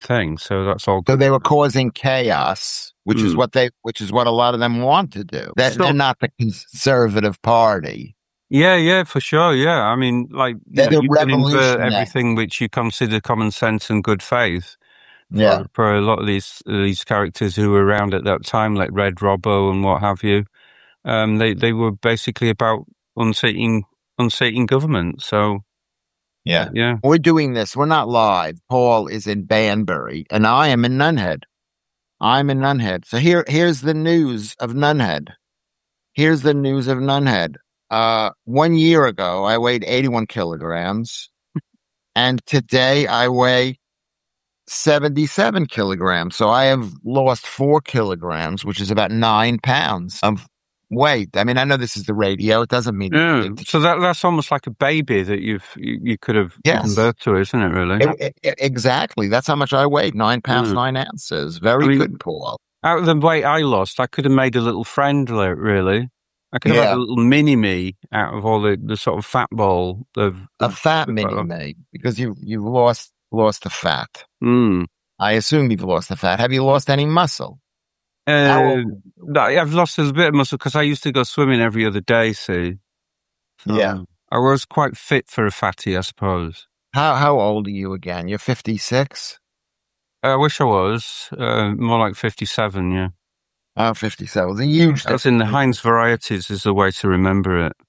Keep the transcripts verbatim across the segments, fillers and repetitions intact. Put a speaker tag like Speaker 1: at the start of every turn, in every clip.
Speaker 1: thing. So that's all
Speaker 2: So
Speaker 1: good.
Speaker 2: they were causing chaos, which
Speaker 1: Mm.
Speaker 2: is what they, which is what a lot of them want to do. They're,
Speaker 1: So-
Speaker 2: they're not the Conservative Party.
Speaker 1: Yeah, yeah, for sure. Yeah, I mean, like you,
Speaker 2: They're
Speaker 1: know,
Speaker 2: the
Speaker 1: you can invert
Speaker 2: revolutionary.
Speaker 1: everything which you consider common sense and good faith. For,
Speaker 2: Yeah.
Speaker 1: for a lot of these these characters who were around at that time, like Red Robbo and what have you, um, they they were basically about unseating unseating government. So
Speaker 2: Yeah.
Speaker 1: yeah,
Speaker 2: We're doing this. We're not live. Paul is in Banbury, and I am in Nunhead. I'm in Nunhead. So here, here's the news of Nunhead. Here's the news of Nunhead. Uh, one year ago, I weighed eighty-one kilograms, and today I weigh seventy-seven kilograms. So I have lost four kilograms, which is about nine pounds of weight. I mean, I know this is the radio. It doesn't mean
Speaker 1: yeah.
Speaker 2: it,
Speaker 1: So that that's almost like a baby that you've you, you could have
Speaker 2: Yes.
Speaker 1: given birth to, isn't it? Really?
Speaker 2: it, it, exactly. That's how much I weighed. Nine pounds,
Speaker 1: Mm.
Speaker 2: nine ounces. Very
Speaker 1: I mean,
Speaker 2: good, Paul.
Speaker 1: Out of the weight I lost, I could have made a little friend, like, really. I could have
Speaker 2: Yeah.
Speaker 1: had a little mini me out of all the, the sort of fat ball of
Speaker 2: A
Speaker 1: of-
Speaker 2: fat
Speaker 1: of-
Speaker 2: mini me, because you you've lost lost the fat.
Speaker 1: Mm.
Speaker 2: I assume you've lost the fat. Have you lost any muscle?
Speaker 1: Uh,
Speaker 2: How-
Speaker 1: no, I've lost a bit of muscle because I used to go swimming every other day. See, So
Speaker 2: Yeah.
Speaker 1: I was quite fit for a fatty, I suppose.
Speaker 2: How how old are you again? You're fifty-six?
Speaker 1: I wish I was uh, more like fifty-seven. Yeah,
Speaker 2: Oh, fifty-seven. The huge
Speaker 1: that's in the
Speaker 2: difference.
Speaker 1: Heinz varieties is the way to remember it.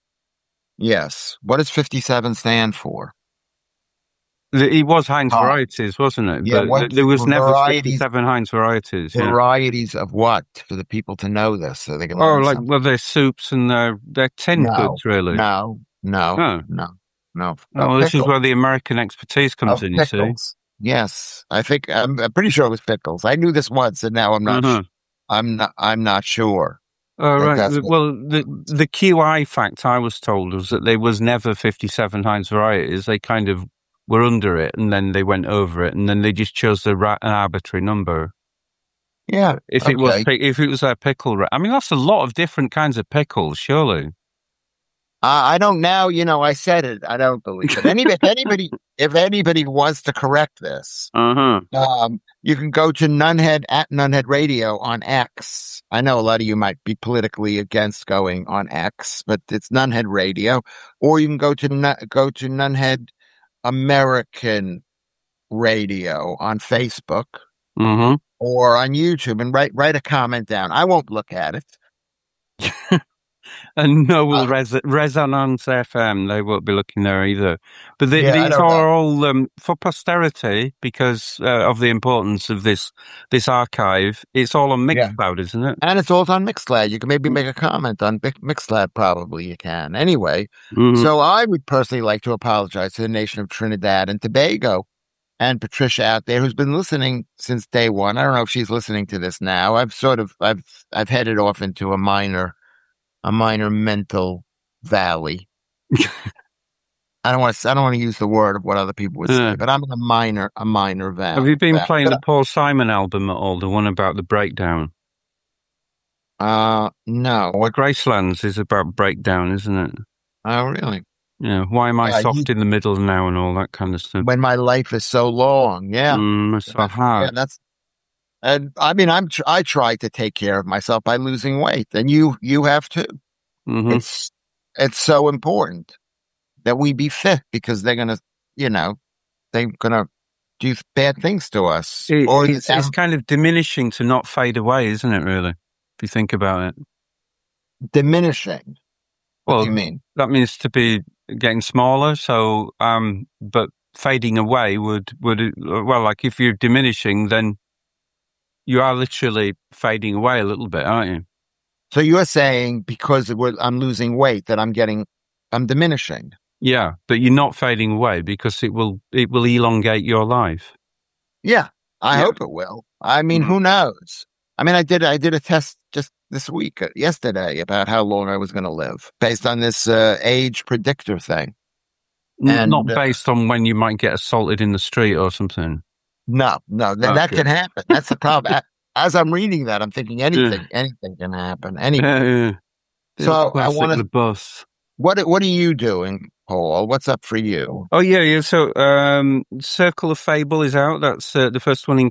Speaker 2: Yes. What does fifty-seven stand for?
Speaker 1: The- It was Heinz
Speaker 2: Oh.
Speaker 1: varieties, wasn't it?
Speaker 2: Yeah,
Speaker 1: But
Speaker 2: what-
Speaker 1: th- there was never
Speaker 2: varieties-
Speaker 1: fifty-seven Heinz varieties. Yeah.
Speaker 2: Varieties of what? For the people to know this, so they can
Speaker 1: Oh,
Speaker 2: learn
Speaker 1: like
Speaker 2: something.
Speaker 1: well, they're soups and they're they're tinned
Speaker 2: No,
Speaker 1: goods, really.
Speaker 2: No, no,
Speaker 1: Oh.
Speaker 2: no, no.
Speaker 1: Oh, well, this is
Speaker 2: Pickle-
Speaker 1: where the American expertise comes
Speaker 2: of
Speaker 1: in. You see.
Speaker 2: pickles. Yes, I think I'm, I'm pretty sure it was pickles. I knew this once, and now I'm not.
Speaker 1: Uh-huh.
Speaker 2: sh- I'm not. I'm not sure.
Speaker 1: Oh,
Speaker 2: think
Speaker 1: right.
Speaker 2: that's
Speaker 1: The-
Speaker 2: what-
Speaker 1: Well, the the Q I fact I was told was that there was never fifty-seven Heinz varieties. They kind of were under it, and then they went over it, and then they just chose the ra- an arbitrary number.
Speaker 2: Yeah,
Speaker 1: If it was
Speaker 2: okay.
Speaker 1: pick- if it was a pickle, ra- I mean that's a lot of different kinds of pickles, surely.
Speaker 2: I I don't now. You know, I said it. I don't believe it. Any, if anybody, if anybody wants to correct this,
Speaker 1: Uh huh.
Speaker 2: um, you can go to Nunhead at Nunhead Radio on X. I know a lot of you might be politically against going on X, but it's Nunhead Radio, or you can go to Nun- go to Nunhead American Radio on Facebook
Speaker 1: Mm-hmm.
Speaker 2: or on YouTube and write write a comment down. I won't look at it.
Speaker 1: And no, will
Speaker 2: Uh,
Speaker 1: Res- Resonance F M, they won't be looking there either. But the,
Speaker 2: Yeah, I
Speaker 1: these
Speaker 2: don't
Speaker 1: are
Speaker 2: know.
Speaker 1: all um, for posterity because uh, of the importance of this this archive. It's all on
Speaker 2: Yeah.
Speaker 1: Mixcloud, isn't it?
Speaker 2: And it's all on Mixcloud. You can maybe make a comment on Mix- Mixcloud. Probably you can. Anyway,
Speaker 1: Mhm.
Speaker 2: so I would personally like to apologize to the nation of Trinidad and Tobago and Patricia out there who's been listening since day one. I don't know if she's listening to this now. I've sort of I've I've headed off into a minor a minor mental valley. I don't want to I don't want to use the word of what other people would say,
Speaker 1: Yeah.
Speaker 2: but I'm in a minor a minor valley.
Speaker 1: Have you been
Speaker 2: valley.
Speaker 1: playing
Speaker 2: But,
Speaker 1: the Paul Simon album at all? The one about the breakdown?
Speaker 2: uh no.
Speaker 1: Well, Gracelands is about breakdown, isn't it?
Speaker 2: Oh really?
Speaker 1: Yeah. Why am I
Speaker 2: Yeah,
Speaker 1: soft
Speaker 2: you-
Speaker 1: in the middle now and all that kind of stuff?
Speaker 2: When my life is so long, yeah.
Speaker 1: Mm, it's so
Speaker 2: Yeah,
Speaker 1: hard.
Speaker 2: that's and I mean I'm tr- I try to take care of myself by losing weight, and you you have too.
Speaker 1: hmm
Speaker 2: It's it's so important that we be fit because they're gonna, you know, they're gonna do bad things to us.
Speaker 1: It,
Speaker 2: or
Speaker 1: it's,
Speaker 2: it
Speaker 1: it's
Speaker 2: sounds
Speaker 1: kind of diminishing to not fade away, isn't it? Really, if you think about it.
Speaker 2: diminishing. What
Speaker 1: Well,
Speaker 2: do you mean?
Speaker 1: that means to be getting smaller. So, um, but fading away would would well, like if you're diminishing, then you are literally fading away a little bit, aren't you?
Speaker 2: So you're saying because we're, I'm losing weight that I'm getting, I'm diminishing.
Speaker 1: Yeah, but you're not fading away because it will it will elongate your life.
Speaker 2: Yeah, I
Speaker 1: Yeah.
Speaker 2: hope it will. I mean,
Speaker 1: Mhm.
Speaker 2: who knows? I mean, I did I did a test just this week, uh, yesterday, about how long I was going to live based on this uh, age predictor thing.
Speaker 1: N-
Speaker 2: And,
Speaker 1: not
Speaker 2: uh,
Speaker 1: based on when you might get assaulted in the street or something.
Speaker 2: No, no, th- that
Speaker 1: Okay.
Speaker 2: can happen. That's the problem. A- As I'm reading that, I'm thinking anything, anything can happen. Anything.
Speaker 1: Yeah, yeah. The
Speaker 2: So,
Speaker 1: old
Speaker 2: I
Speaker 1: classic,
Speaker 2: wanna-
Speaker 1: the bus.
Speaker 2: What What are you doing, Paul? What's up for you?
Speaker 1: Oh yeah, yeah. So, um, Circle of Fable is out. That's uh, the first one in